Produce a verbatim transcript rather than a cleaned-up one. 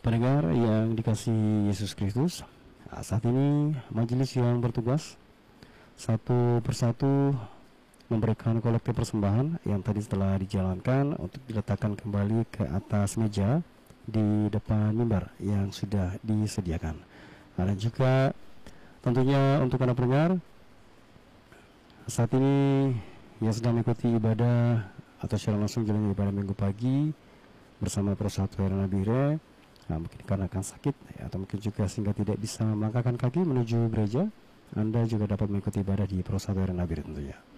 Pendengar yang dikasihi Yesus Kristus, saat ini majelis yang bertugas satu persatu memberikan kolektif persembahan yang tadi telah dijalankan untuk diletakkan kembali ke atas meja di depan mimbar yang sudah disediakan. Dan juga tentunya untuk Anda pendengar saat ini yang sedang mengikuti ibadah atau secara langsung jalan ibadah minggu pagi bersama Persatuan Nabire, nah, mungkin karena akan sakit ya, atau mungkin juga sehingga tidak bisa melangkahkan kaki menuju gereja, Anda juga dapat mengikuti ibadah di Persatuan Nabire tentunya.